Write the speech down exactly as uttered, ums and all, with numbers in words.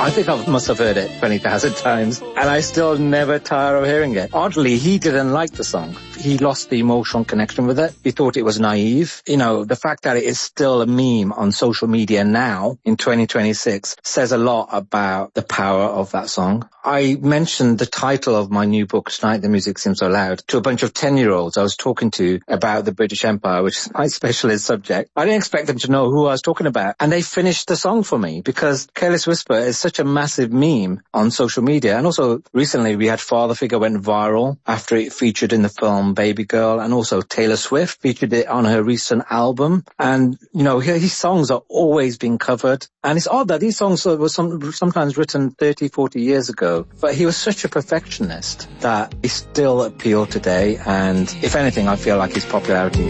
I think I must have heard it twenty thousand times, and I still never tire of hearing it. Oddly, he didn't like the song. He lost the emotional connection with it. He thought it was naive. You know, the fact that it is still a meme on social media now in twenty twenty-six says a lot about the power of that song. I mentioned the title of my new book, Tonight the Music Seems So Loud, to a bunch of ten-year-olds I was talking to about the British Empire, which is my specialist subject. I didn't expect them to know who I was talking about, and they finished the song for me because Careless Whisper is such a massive meme on social media. And also recently we had Father Figure went viral after it featured in the film Baby Girl, and also Taylor Swift featured it on her recent album. And, you know, his songs are always being covered. And it's odd that these songs were some, sometimes written thirty, forty years ago. But he was such a perfectionist that he still appeal today. And if anything, I feel like his popularity